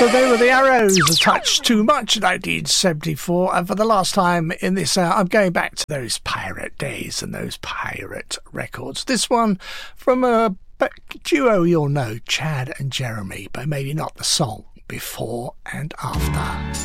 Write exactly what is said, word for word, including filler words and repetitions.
So they were the Arrows, A Touch Too Much, nineteen seventy-four. And for the last time in this hour, I'm going back to those pirate days and those pirate records. This one from a duo you'll know, Chad and Jeremy, but maybe not the song, Before and After.